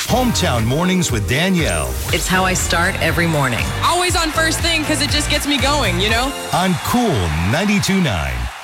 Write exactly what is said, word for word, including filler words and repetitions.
Hometown Mornings with Danielle. It's how I start every morning. Always on first thing because it just gets me going, you know? On Cool ninety-two point nine.